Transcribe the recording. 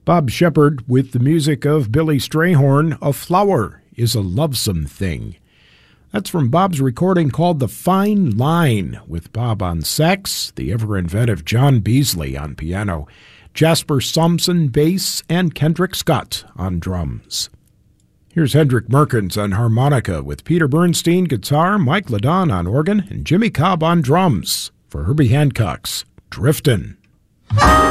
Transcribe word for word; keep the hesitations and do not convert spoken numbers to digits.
Bob Shepard with the music of Billy Strayhorn, A Flower is a Lovesome Thing. That's from Bob's recording called The Fine Line, with Bob on sax, the ever-inventive John Beasley on piano, Jasper Thompson bass, and Kendrick Scott on drums. Here's Hendrik Merkens on harmonica with Peter Bernstein guitar, Mike Ladon on organ, and Jimmy Cobb on drums for Herbie Hancock's Driftin'.